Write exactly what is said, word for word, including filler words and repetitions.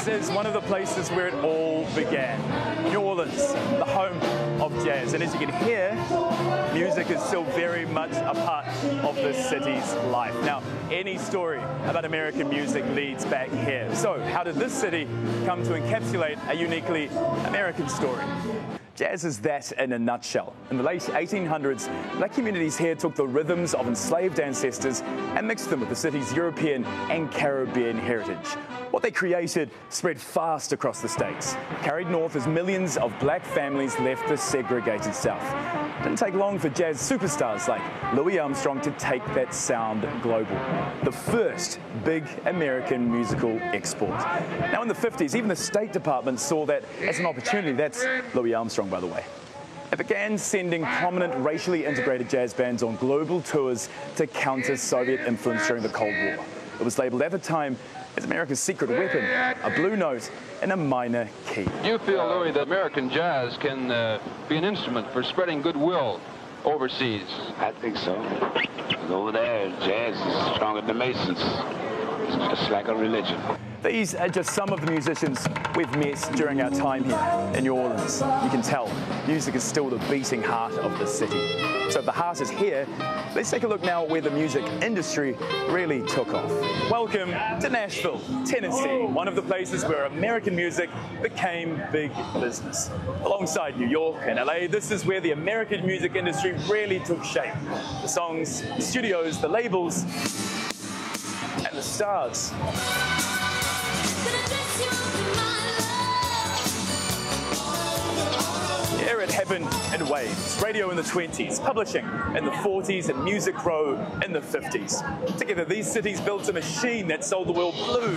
This is one of the places where it all began. New Orleans, the home of jazz. And as you can hear, music is still very much a part of this city's life. Now, any story about American music leads back here. So, how did this city come to encapsulate a uniquely American story? Jazz is that in a nutshell. In the late eighteen hundreds, black communities here took the rhythms of enslaved ancestors and mixed them with the city's European and Caribbean heritage. What they created spread fast across the states, carried north as millions of black families left the segregated South. It didn't take long for jazz superstars like Louis Armstrong to take that sound global. The first big American musical export. Now in the fifties, even the State Department saw that as an opportunity. That's Louis Armstrong, by the way. It began sending prominent racially integrated jazz bands on global tours to counter Soviet influence during the Cold War. It was labeled at the time as America's secret weapon, a blue note and a minor key. You feel, Louis, that American jazz can uh, be an instrument for spreading goodwill overseas? I think so. Over there, jazz is stronger than Masons. It's just like a religion. These are just some of the musicians we've met during our time here in New Orleans. You can tell music is still the beating heart of the city. So if the heart is here, let's take a look now where the music industry really took off. Welcome to Nashville, Tennessee, one of the places where American music became big business. Alongside New York and L A, this is where the American music industry really took shape. The songs, the studios, the labels, and the stars. Here it happened in waves. Radio in the twenties, publishing in the forties, and Music Row in the fifties. Together, these cities built a machine that sold the world blues.